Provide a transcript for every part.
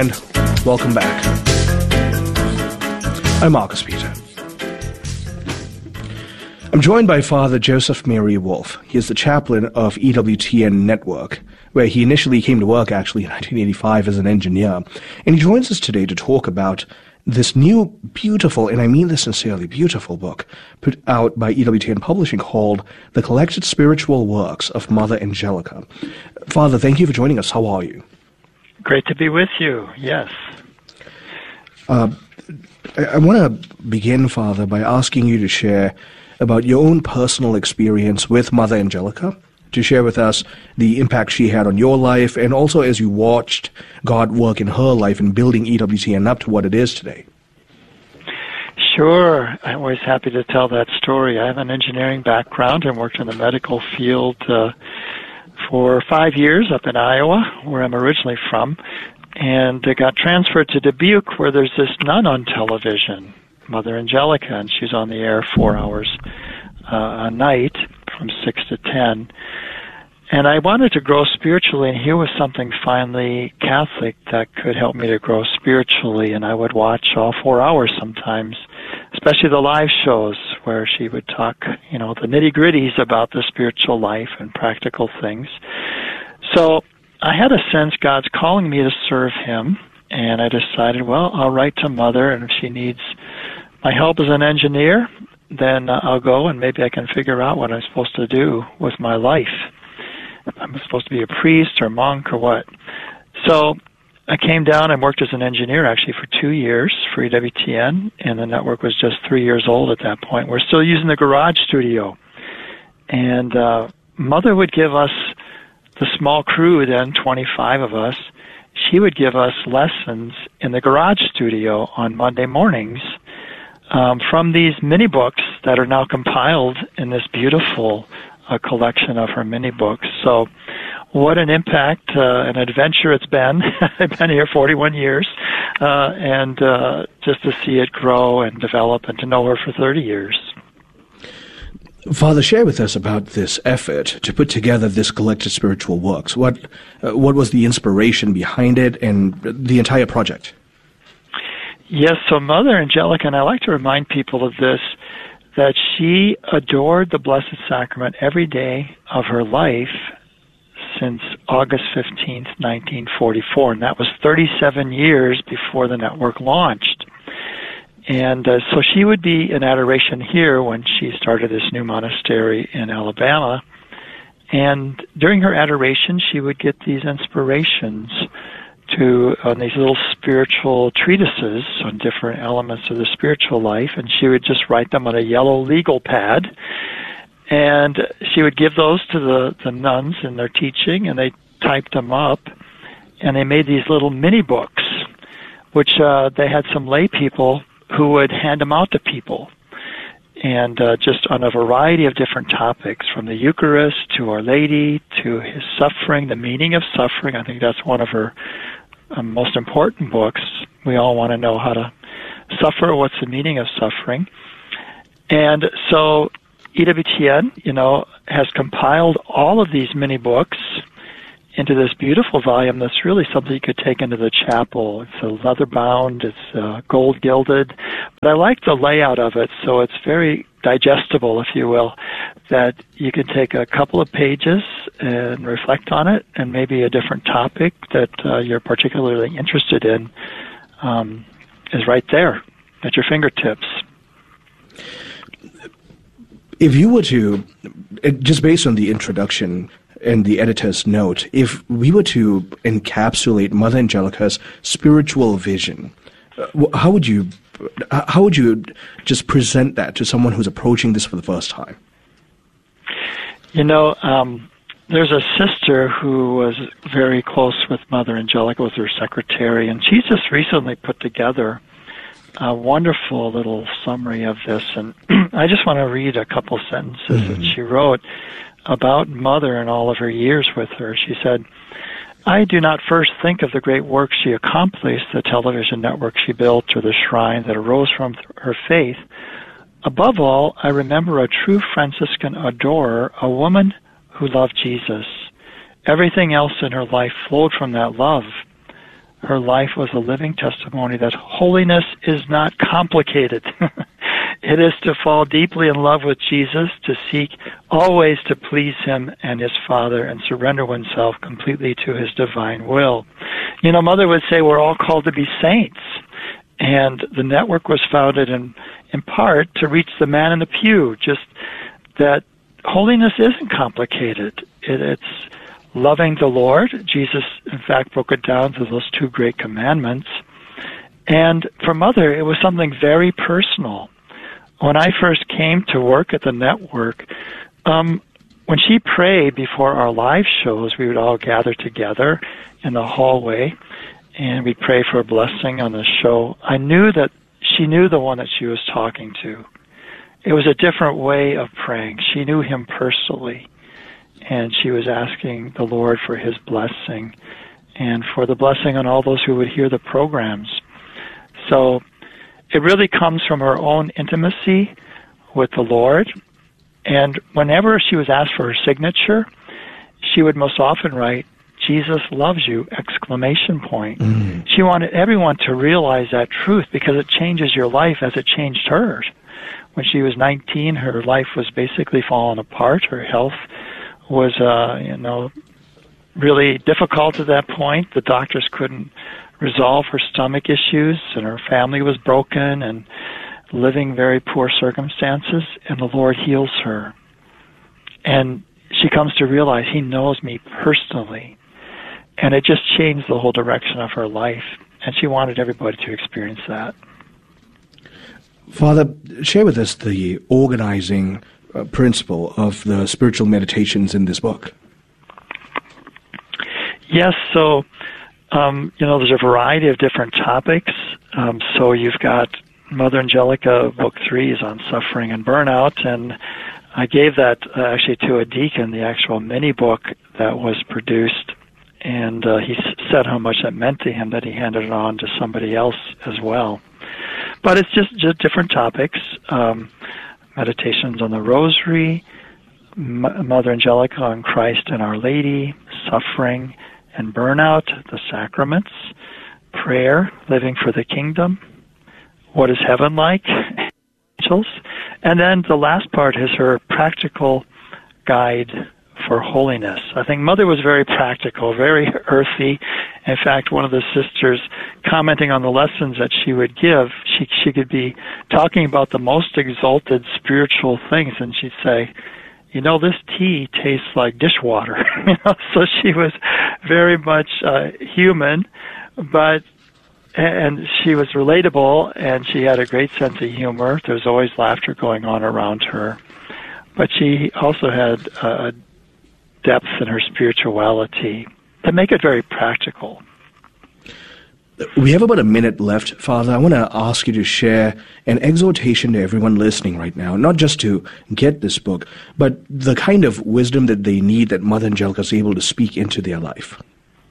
And welcome back. I'm Marcus Peter. I'm joined by Father Joseph Mary Wolf. He is the chaplain of EWTN Network, where he initially came to work actually in 1985 as an engineer. And he joins us today to talk about this new beautiful, and I mean this sincerely, beautiful book put out by EWTN Publishing called The Collected Spiritual Works of Mother Angelica. Father, thank you for joining us. How are you? Great to be with you, yes. I want to begin, Father, by asking you to share about your own personal experience with Mother Angelica, to share with us the impact she had on your life, and also as you watched God work in her life in building EWTN up to what it is today. Sure. I'm always happy to tell that story. I have an engineering background and worked in the medical field for 5 years up in Iowa, where I'm originally from, and I got transferred to Dubuque, where there's this nun on television, Mother Angelica, and she's on the air 4 hours a night from 6 to 10. And I wanted to grow spiritually, and here was something finally Catholic that could help me to grow spiritually, and I would watch all 4 hours sometimes, especially the live shows where she would talk, the nitty-gritties about the spiritual life and practical things. So I had a sense God's calling me to serve Him, and I decided, well, I'll write to Mother, and if she needs my help as an engineer, then I'll go and maybe I can figure out what I'm supposed to do with my life. I'm supposed to be a priest or monk or what. So I came down and worked as an engineer actually for 2 years for EWTN, and the network was just 3 years old at that point. We're still using the garage studio. And Mother would give us, the small crew then, 25 of us, she would give us lessons in the garage studio on Monday mornings from these mini books that are now compiled in this beautiful collection of her mini books. So what an impact, an adventure it's been. I've been here 41 years, and just to see it grow and develop and to know her for 30 years. Father, share with us about this effort to put together this collected spiritual works. What was the inspiration behind it and the entire project? Yes, so Mother Angelica, and I like to remind people of this, that she adored the Blessed Sacrament every day of her life since August 15th, 1944, and that was 37 years before the network launched. And so she would be in adoration here when she started this new monastery in Alabama, and during her adoration she would get these inspirations on these little spiritual treatises on different elements of the spiritual life, and she would just write them on a yellow legal pad, and she would give those to the nuns in their teaching, and they typed them up, and they made these little mini books, which they had some lay people who would hand them out to people, and just on a variety of different topics, from the Eucharist to Our Lady to His suffering, the meaning of suffering. I think that's one of her most important books. We all want to know how to suffer, what's the meaning of suffering. And so EWTN, has compiled all of these mini books into this beautiful volume that's really something you could take into the chapel. It's a leather bound, it's gold gilded, but I like the layout of it, so it's very digestible, if you will, that you can take a couple of pages and reflect on it, and maybe a different topic that you're particularly interested in is right there at your fingertips. If you were to, just based on the introduction and the editor's note, if we were to encapsulate Mother Angelica's spiritual vision, how would you just present that to someone who's approaching this for the first time? There's a sister who was very close with Mother Angelica, was her secretary, and she's just recently put together a wonderful little summary of this, and I just want to read a couple sentences that she wrote about Mother and all of her years with her. She said, "I do not first think of the great work she accomplished, the television network she built, or the shrine that arose from her faith. Above all, I remember a true Franciscan adorer, a woman who loved Jesus. Everything else in her life flowed from that love. Her life was a living testimony that holiness is not complicated. It is to fall deeply in love with Jesus, to seek always to please him and his Father, and surrender oneself completely to his divine will. You know, Mother would say we're all called to be saints. And the network was founded in part to reach the man in the pew, just that holiness isn't complicated. It's loving the Lord. Jesus, in fact, broke it down to those 2 great commandments. And for Mother, it was something very personal. When I first came to work at the network, when she prayed before our live shows, we would all gather together in the hallway, and we'd pray for a blessing on the show. I knew that she knew the one that she was talking to. It was a different way of praying. She knew him personally, and she was asking the Lord for his blessing and for the blessing on all those who would hear the programs. So it really comes from her own intimacy with the Lord. And whenever she was asked for her signature, she would most often write, "Jesus loves you!" ! Mm-hmm. She wanted everyone to realize that truth because it changes your life as it changed hers. When she was 19, her life was basically falling apart. Her health was, really difficult at that point. The doctors couldn't resolve her stomach issues, and her family was broken and living very poor circumstances, and the Lord heals her. And she comes to realize he knows me personally. And it just changed the whole direction of her life. And she wanted everybody to experience that. Father, share with us the organizing principle of the spiritual meditations in this book. Yes, so, there's a variety of different topics. So you've got Mother Angelica, Book 3 is on suffering and burnout, and I gave that actually to a deacon, the actual mini book that was produced, and he said how much that meant to him that he handed it on to somebody else as well. But it's just different topics, meditations on the Rosary, Mother Angelica on Christ and Our Lady, suffering and burnout, the sacraments, prayer, living for the kingdom, what is heaven like, angels, and then the last part is her practical guide for holiness. I think Mother was very practical, very earthy. In fact, one of the sisters commenting on the lessons that she would give, she could be talking about the most exalted spiritual things, and she'd say, this tea tastes like dishwater. So she was very much human, and she was relatable, and she had a great sense of humor. There was always laughter going on around her. But she also had a depth in her spirituality to make it very practical. We have about a minute left, Father. I want to ask you to share an exhortation to everyone listening right now, not just to get this book, but the kind of wisdom that they need that Mother Angelica is able to speak into their life.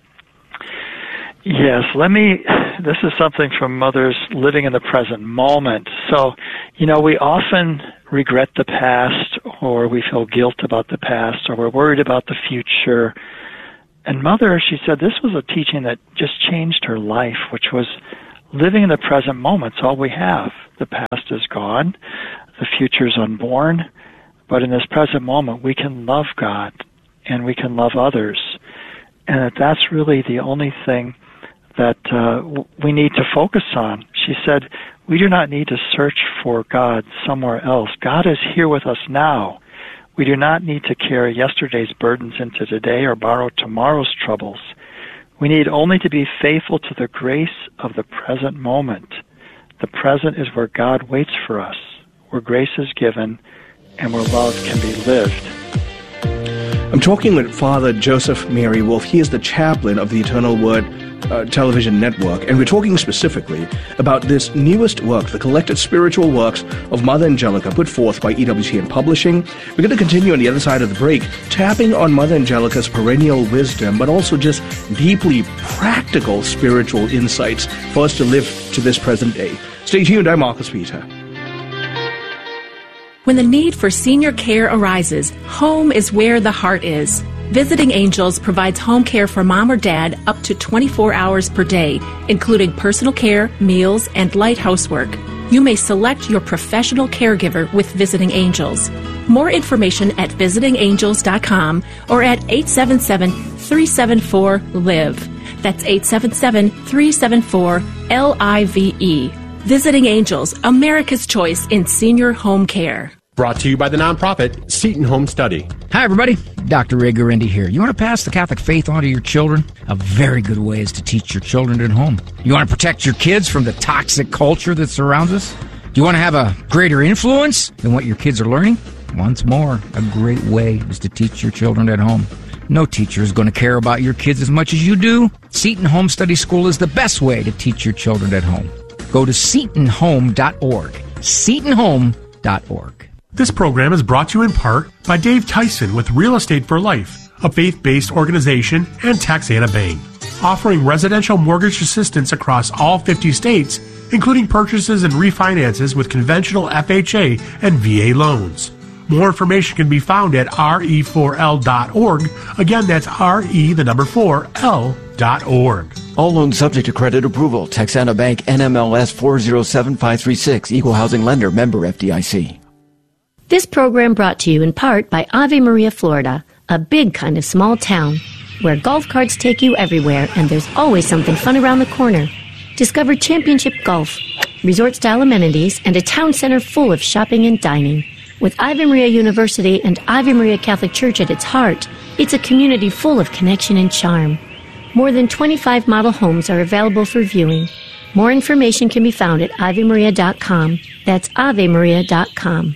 Yes, this is something from Mother's living in the present moment. So, we often regret the past, or we feel guilt about the past, or we're worried about the future. And Mother, she said this was a teaching that just changed her life, which was living in the present moment. It's all we have. The past is gone. The future is unborn. But in this present moment, we can love God and we can love others. And that's really the only thing that we need to focus on. She said, we do not need to search for God somewhere else. God is here with us now. We do not need to carry yesterday's burdens into today or borrow tomorrow's troubles. We need only to be faithful to the grace of the present moment. The present is where God waits for us, where grace is given, and where love can be lived. I'm talking with Father Joseph Mary Wolf. He is the chaplain of the Eternal Word television network, and we're talking specifically about this newest work, the collected spiritual works of Mother Angelica, put forth by EWTN Publishing. We're going to continue on the other side of the break, tapping on Mother Angelica's perennial wisdom, but also just deeply practical spiritual insights for us to live to this present day. Stay tuned. I'm Marcus Peter. When the need for senior care arises, home is where the heart is. Visiting Angels provides home care for mom or dad up to 24 hours per day, including personal care, meals, and light housework. You may select your professional caregiver with Visiting Angels. More information at visitingangels.com or at 877-374-LIVE. That's 877-374-LIVE. Visiting Angels, America's choice in senior home care. Brought to you by the nonprofit Seton Home Study. Hi, everybody. Dr. Ray Guarendi here. You want to pass the Catholic faith on to your children? A very good way is to teach your children at home. You want to protect your kids from the toxic culture that surrounds us? Do you want to have a greater influence than what your kids are learning? Once more, a great way is to teach your children at home. No teacher is going to care about your kids as much as you do. Seton Home Study School is the best way to teach your children at home. Go to setonhome.org. setonhome.org. This program is brought to you in part by Dave Tyson with Real Estate for Life, a faith-based organization, and Taxana Bank, offering residential mortgage assistance across all 50 states, including purchases and refinances with conventional FHA and VA loans. More information can be found at re4l.org. Again, that's re4l.org. All loans subject to credit approval. Taxana Bank, NMLS 407536, Equal Housing Lender, member FDIC. This program brought to you in part by Ave Maria, Florida, a big kind of small town where golf carts take you everywhere and there's always something fun around the corner. Discover championship golf, resort-style amenities, and a town center full of shopping and dining. With Ave Maria University and Ave Maria Catholic Church at its heart, it's a community full of connection and charm. More than 25 model homes are available for viewing. More information can be found at avemaria.com. That's avemaria.com.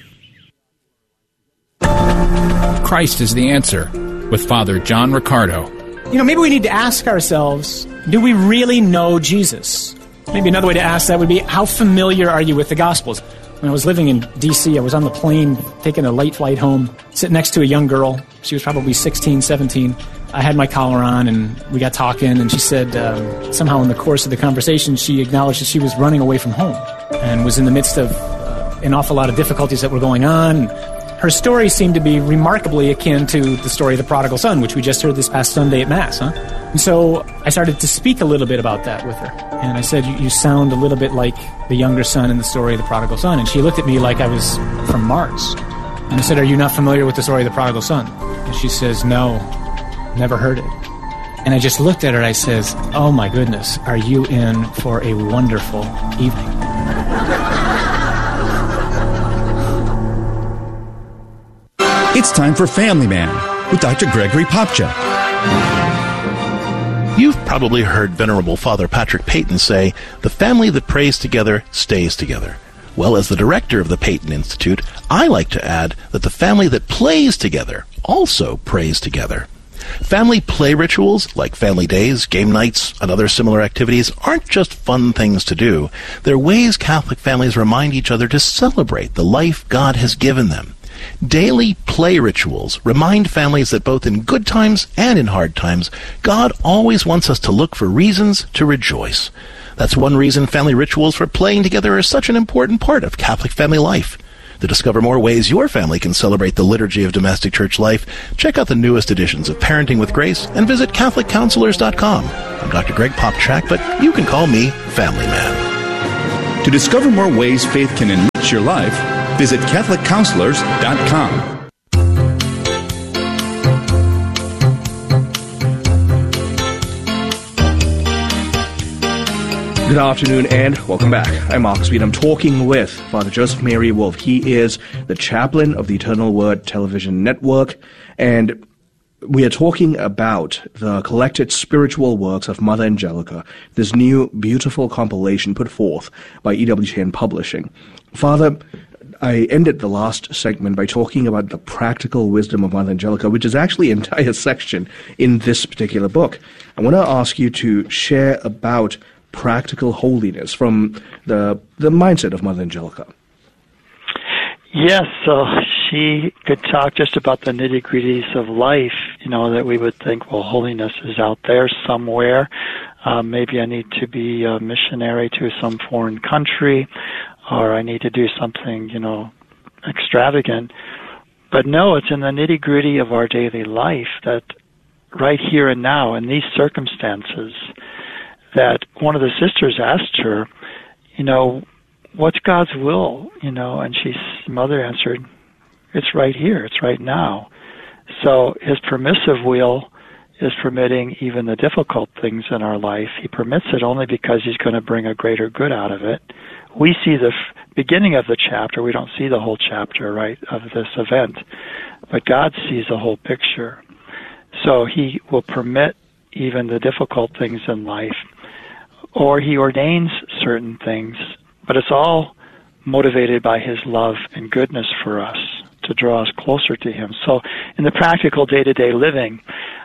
Christ is the answer, with Father John Riccardo. Maybe we need to ask ourselves, do we really know Jesus? Maybe another way to ask that would be, how familiar are you with the Gospels? When I was living in D.C., I was on the plane taking a late flight home, sitting next to a young girl. She was probably 16, 17. I had my collar on, and we got talking, and she said somehow in the course of the conversation, she acknowledged that she was running away from home and was in the midst of an awful lot of difficulties that were going on. Her story seemed to be remarkably akin to the story of the prodigal son, which we just heard this past Sunday at Mass. And so I started to speak a little bit about that with her. And I said, you sound a little bit like the younger son in the story of the prodigal son. And she looked at me like I was from Mars. And I said, are you not familiar with the story of the prodigal son? And she says, no, never heard it. And I just looked at her and I says, oh my goodness, are you in for a wonderful evening? It's time for Family Man with Dr. Gregory Popcak. You've probably heard Venerable Father Patrick Peyton say, the family that prays together stays together. Well, as the director of the Peyton Institute, I like to add that the family that plays together also prays together. Family play rituals, like family days, game nights, and other similar activities, aren't just fun things to do. They're ways Catholic families remind each other to celebrate the life God has given them. Daily play rituals remind families that both in good times and in hard times, God always wants us to look for reasons to rejoice. That's one reason family rituals for playing together are such an important part of Catholic family life. To discover more ways your family can celebrate the liturgy of domestic church life, check out the newest editions of Parenting with Grace and visit CatholicCounselors.com. I'm Dr. Greg Popcak, but you can call me Family Man. To discover more ways faith can enrich your life, visit CatholicCounselors.com. Good afternoon and welcome back. I'm Mark Sweet. I'm talking with Father Joseph Mary Wolf. He is the chaplain of the Eternal Word Television Network, and we are talking about the collected spiritual works of Mother Angelica, this new beautiful compilation put forth by EWTN Publishing. Father, I ended the last segment by talking about the practical wisdom of Mother Angelica, which is actually an entire section in this particular book. I want to ask you to share about practical holiness from the mindset of Mother Angelica. Yes, so she could talk just about the nitty-gritties of life, that we would think, well, holiness is out there somewhere. Maybe I need to be a missionary to some foreign country, or I need to do something, extravagant. But no, it's in the nitty-gritty of our daily life that right here and now in these circumstances, that one of the sisters asked her, what's God's will? And Mother answered, it's right here, it's right now. So his permissive will is permitting even the difficult things in our life. He permits it only because he's going to bring a greater good out of it. We see the beginning of the chapter. We don't see the whole chapter, right, of this event. But God sees the whole picture. So he will permit even the difficult things in life, or he ordains certain things, but it's all motivated by his love and goodness for us to draw us closer to him. So in the practical day-to-day living,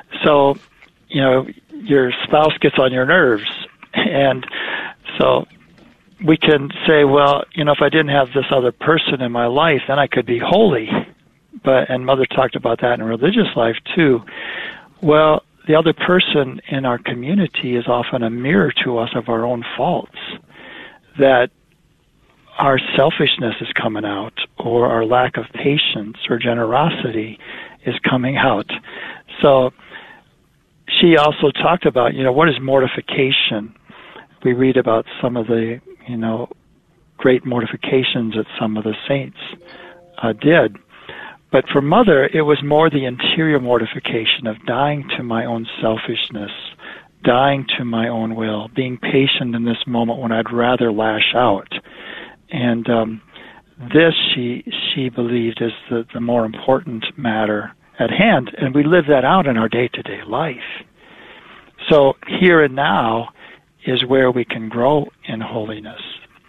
your spouse gets on your nerves, and so we can say, well, if I didn't have this other person in my life, then I could be holy. And Mother talked about that in religious life too. Well, the other person in our community is often a mirror to us of our own faults, that our selfishness is coming out, or our lack of patience or generosity is coming out. So she also talked about, what is mortification? We read about some of the, great mortifications that some of the saints did. But for Mother, it was more the interior mortification of dying to my own selfishness, dying to my own will, being patient in this moment when I'd rather lash out. And this, she believed, is the more important matter at hand, and we live that out in our day-to-day life. So here and now is where we can grow in holiness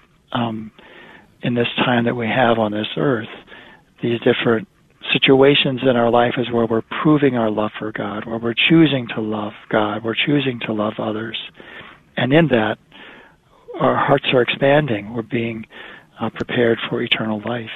in this time that we have on this earth. These different situations in our life is where we're proving our love for God, where we're choosing to love God, we're choosing to love others. And in that, our hearts are expanding. We're being prepared for eternal life.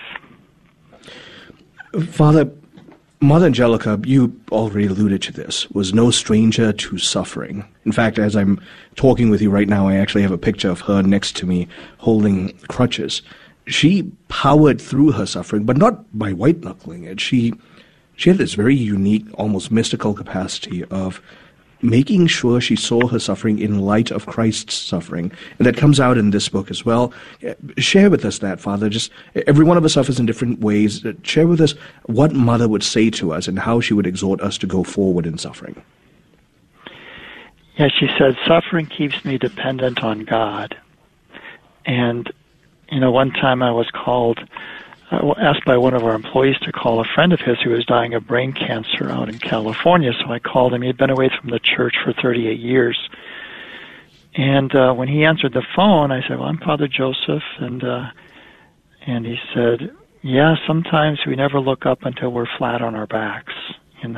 Father, Mother Angelica, you already alluded to this, was no stranger to suffering. In fact, as I'm talking with you right now, I actually have a picture of her next to me holding crutches. She powered through her suffering, but not by white-knuckling it. She had this very unique, almost mystical capacity of making sure she saw her suffering in light of Christ's suffering. And that comes out in this book as well. Share with us that, Father. Just every one of us suffers in different ways. Share with us what Mother would say to us and how she would exhort us to go forward in suffering. Yeah, she said, suffering keeps me dependent on God. And, one time I was asked by one of our employees to call a friend of his who was dying of brain cancer out in California. So I called him. He had been away from the church for 38 years. And when he answered the phone, I said, well, I'm Father Joseph. And he said, yeah, sometimes we never look up until we're flat on our backs, And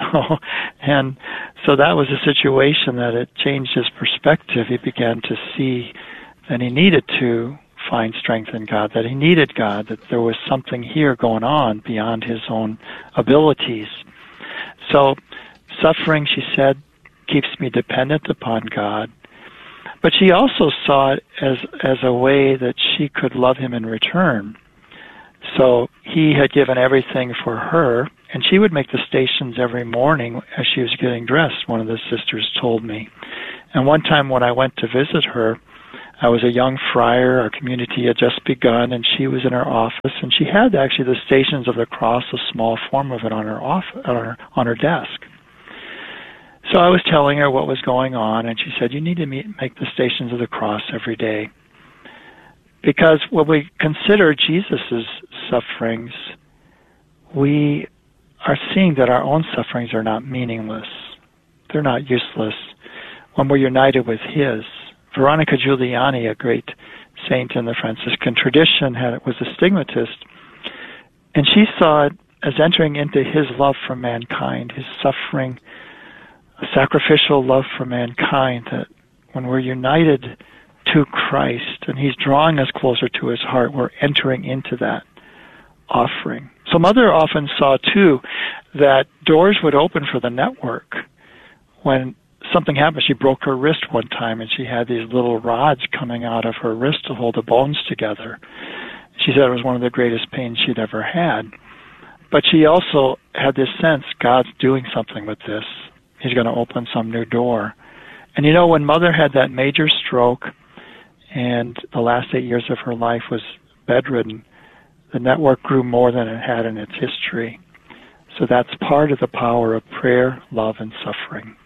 so that was a situation that it changed his perspective. He began to see that he needed to find strength in God, that he needed God, that there was something here going on beyond his own abilities. So suffering, she said, keeps me dependent upon God. But she also saw it as a way that she could love him in return. So he had given everything for her, and she would make the stations every morning as she was getting dressed, one of the sisters told me. And one time when I went to visit her, I was a young friar, our community had just begun, and she was in her office, and she had actually the Stations of the Cross, a small form of it, on her desk. So I was telling her what was going on, and she said, you need to make the Stations of the Cross every day. Because when we consider Jesus' sufferings, we are seeing that our own sufferings are not meaningless. They're not useless when we're united with his. Veronica Giuliani, a great saint in the Franciscan tradition, was a stigmatist, and she saw it as entering into his love for mankind, his suffering, a sacrificial love for mankind, that when we're united to Christ and he's drawing us closer to his heart, we're entering into that offering. So Mother often saw, too, that doors would open for the network. When something happened, she broke her wrist one time, and she had these little rods coming out of her wrist to hold the bones together. She said it was one of the greatest pains she'd ever had. But she also had this sense, God's doing something with this. he's going to open some new door. And you know, when Mother had that major stroke and the last 8 years of her life was bedridden, the network grew more than it had in its history. So that's part of the power of prayer, love, and suffering.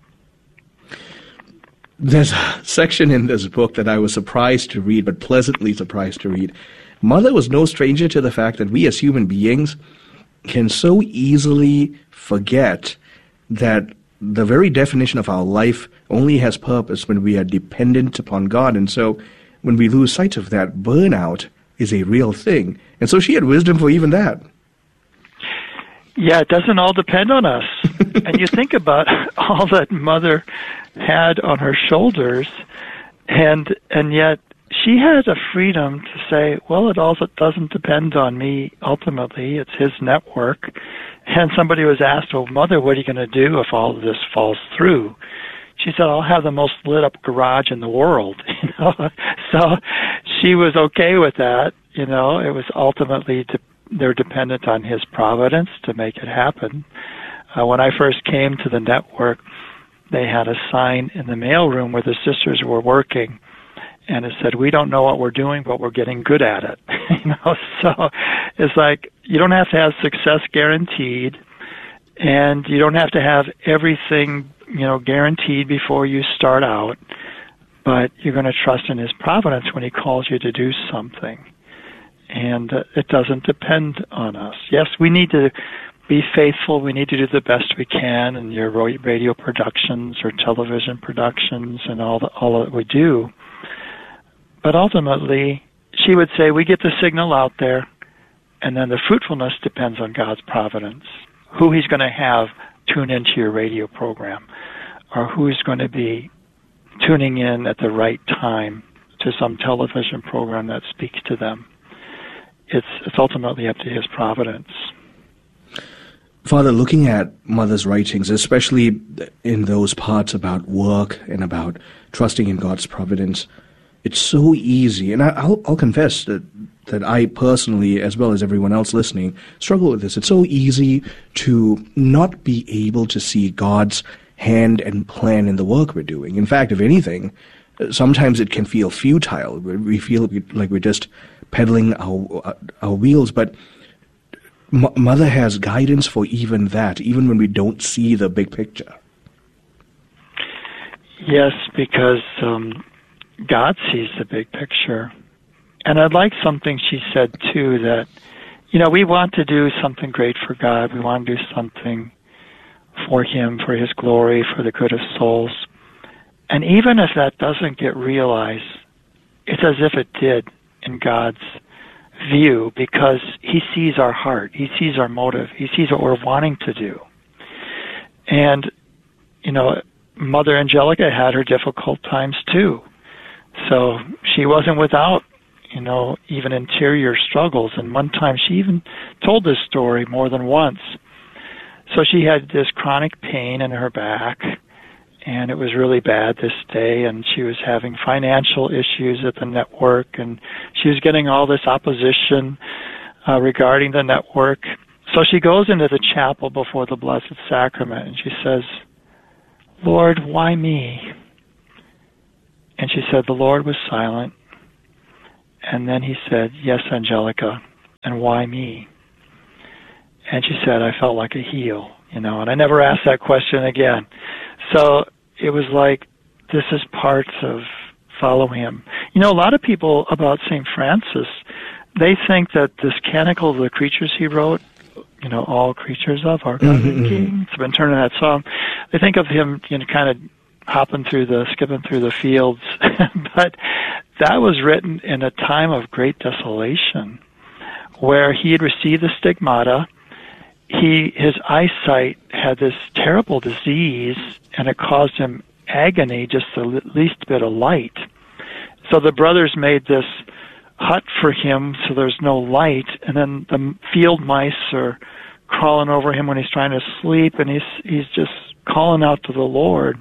There's a section in this book that I was surprised to read, but pleasantly surprised to read. Mother was no stranger to the fact that we as human beings can so easily forget that the very definition of our life only has purpose when we are dependent upon God. And so when we lose sight of that, burnout is a real thing. And so she had wisdom for even that. Yeah, it doesn't all depend on us. And you think about all that Mother had on her shoulders, and yet she had a freedom to say, well, it also doesn't depend on me ultimately. It's his network. And somebody was asked, well, Mother, what are you going to do if all of this falls through? She said, I'll have the most lit-up garage in the world. So she was okay with that. It was ultimately they're dependent on his providence to make it happen. When I first came to the network, they had a sign in the mailroom where the sisters were working, and it said, we don't know what we're doing, but we're getting good at it. So it's like you don't have to have success guaranteed, and you don't have to have everything, guaranteed before you start out, but you're going to trust in his providence when he calls you to do something. And it doesn't depend on us. Yes, we need to be faithful. We need to do the best we can in your radio productions or television productions and all that we do. But ultimately, she would say, we get the signal out there, and then the fruitfulness depends on God's providence. Who he's going to have tune into your radio program, or who's going to be tuning in at the right time to some television program that speaks to them. It's ultimately up to his providence. Father, looking at Mother's writings, especially in those parts about work and about trusting in God's providence, it's so easy, and I'll confess that I personally, as well as everyone else listening, struggle with this. It's so easy to not be able to see God's hand and plan in the work we're doing. In fact, if anything, sometimes it can feel futile. We feel like we're just pedaling our wheels, but Mother has guidance for even that, even when we don't see the big picture. Yes, because God sees the big picture. And I'd like something she said, too, that, we want to do something great for God. We want to do something for him, for his glory, for the good of souls. And even if that doesn't get realized, it's as if it did in God's view, because he sees our heart, he sees our motive, he sees what we're wanting to do. And, Mother Angelica had her difficult times too. So she wasn't without, even interior struggles. And one time she even told this story more than once. So she had this chronic pain in her back, and it was really bad this day, and she was having financial issues at the network, and she was getting all this opposition regarding the network. So she goes into the chapel before the Blessed Sacrament, and she says, Lord, why me? And she said, the Lord was silent, and then he said, yes, Angelica, and why me? And she said, I felt like a heel, and I never asked that question again. So it was like, this is part of follow him. A lot of people about St. Francis, they think that this Canticle of the Creatures he wrote, all creatures of our God and King, it's been turning that song. They think of him, kind of skipping through the fields. But that was written in a time of great desolation, where he had received the stigmata. His eyesight had this terrible disease, and it caused him agony, just the least bit of light. So the brothers made this hut for him so there's no light, and then the field mice are crawling over him when he's trying to sleep, and he's just calling out to the Lord.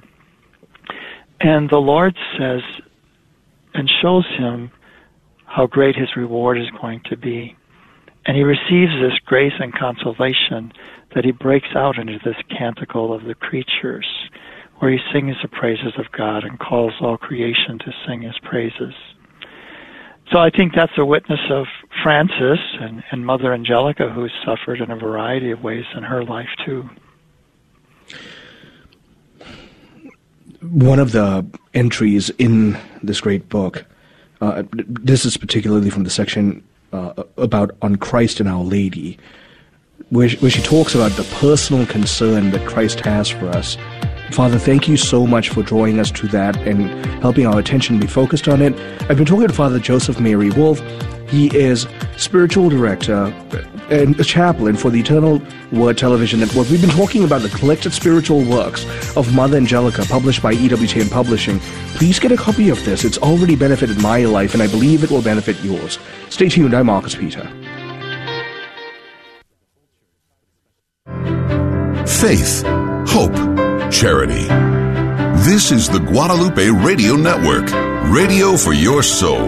And the Lord says and shows him how great his reward is going to be. And he receives this grace and consolation that he breaks out into this canticle of the creatures, where he sings the praises of God and calls all creation to sing his praises. So I think that's a witness of Frances and Mother Angelica, who suffered in a variety of ways in her life too. One of the entries in this great book, this is particularly from the section about on Christ and Our Lady, where she talks about the personal concern that Christ has for us. Father, thank you so much for drawing us to that and helping our attention be focused on it. I've been talking to Father Joseph Mary Wolf. He is spiritual director and a chaplain for the Eternal Word Television Network. We've been talking about the collected spiritual works of Mother Angelica, published by EWTN Publishing. Please get a copy of this. It's already benefited my life, and I believe it will benefit yours. Stay tuned. I'm Marcus Peter. Faith, hope, charity. This is the Guadalupe Radio Network, radio for your soul.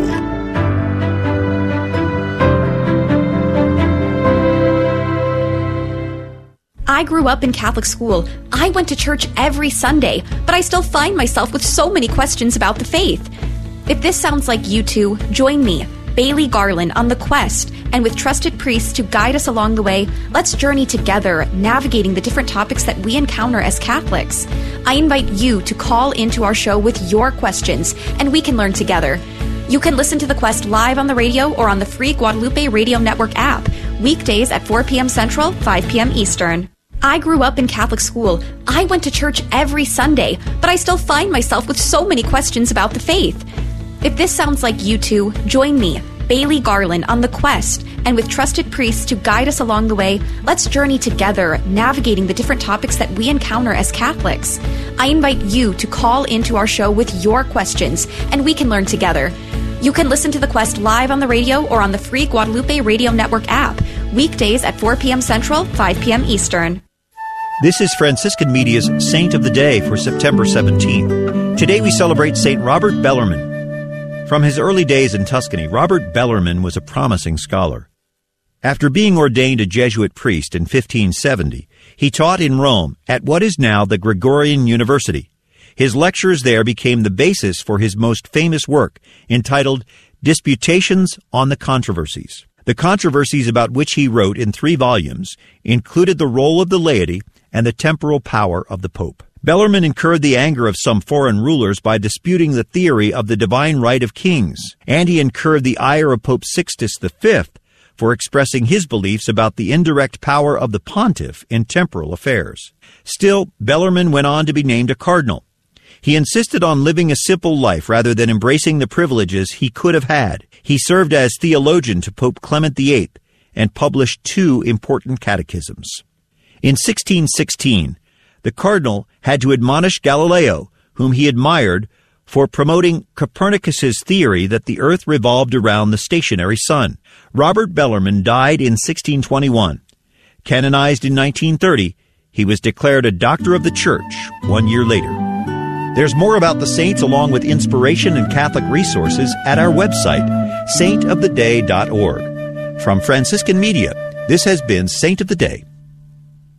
I grew up in Catholic school. I went to church every Sunday, but I still find myself with so many questions about the faith. If this sounds like you two, join me, Bailey Garland, on the quest, and with trusted priests to guide us along the way, let's journey together, navigating the different topics that we encounter as Catholics. I invite you to call into our show with your questions, and we can learn together. You can listen to The Quest live on the radio or on the free Guadalupe Radio Network app, weekdays at 4 p.m. Central, 5 p.m. Eastern. I grew up in Catholic school. I went to church every Sunday, but I still find myself with so many questions about the faith. If this sounds like you two, join me, Bailey Garland, on the quest, and with trusted priests to guide us along the way, let's journey together, navigating the different topics that we encounter as Catholics. I invite you to call into our show with your questions, and we can learn together. You can listen to The Quest live on the radio or on the free Guadalupe Radio Network app, weekdays at 4 p.m. Central, 5 p.m. Eastern. This is Franciscan Media's Saint of the Day for September 17th. Today we celebrate St. Robert Bellarmine. From his early days in Tuscany, Robert Bellarmine was a promising scholar. After being ordained a Jesuit priest in 1570, he taught in Rome at what is now the Gregorian University. His lectures there became the basis for his most famous work, entitled Disputations on the Controversies. The controversies about which he wrote in 3 volumes included the role of the laity and the temporal power of the Pope. Bellarmine incurred the anger of some foreign rulers by disputing the theory of the divine right of kings, and he incurred the ire of Pope Sixtus V for expressing his beliefs about the indirect power of the pontiff in temporal affairs. Still, Bellarmine went on to be named a cardinal. He insisted on living a simple life rather than embracing the privileges he could have had. He served as theologian to Pope Clement VIII and published 2 important catechisms. In 1616, the cardinal had to admonish Galileo, whom he admired, for promoting Copernicus's theory that the earth revolved around the stationary sun. Robert Bellarmine died in 1621. Canonized in 1930, he was declared a doctor of the Church 1 year later. There's more about the saints along with inspiration and Catholic resources at our website, saintoftheday.org. From Franciscan Media, this has been Saint of the Day.